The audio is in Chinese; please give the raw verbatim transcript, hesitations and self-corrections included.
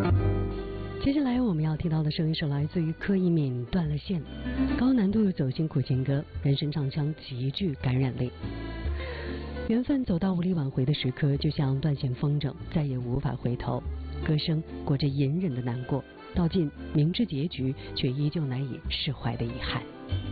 接下来我们要听到的声音是来自于柯以敏《断了线》，高难度走心苦情歌，人声唱腔极具感染力。缘分走到无力挽回的时刻，就像断线风筝，再也无法回头。歌声裹着隐忍的难过，道尽明知结局却依旧难以释怀的遗憾。